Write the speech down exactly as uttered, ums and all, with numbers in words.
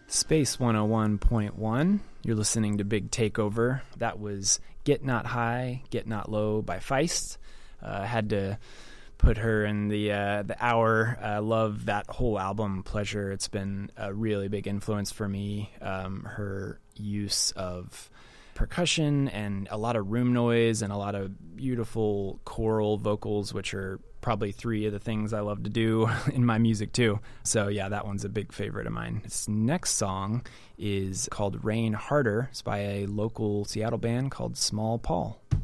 Space one oh one point one. You're listening to Big Takeover. That was Get Not High, Get Not Low by Feist. I uh, had to put her in the uh, the hour. I uh, love that whole album, Pleasure. It's been a really big influence for me. Um, her use of percussion and a lot of room noise and a lot of beautiful choral vocals, which are probably three of the things I love to do in my music too. So yeah, that one's a big favorite of mine. This next song is called Rain Harder. It's by a local Seattle band called Small Paul.